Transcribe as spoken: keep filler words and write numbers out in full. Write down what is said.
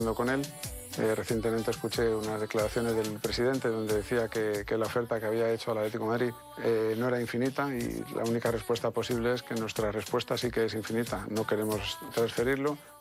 con él. Eh, recientemente escuché unas declaraciones del presidente donde decía que, que la oferta que había hecho al Atlético de Madrid eh, no era infinita y la única respuesta posible es que nuestra respuesta sí que es infinita. No queremos transferirlo.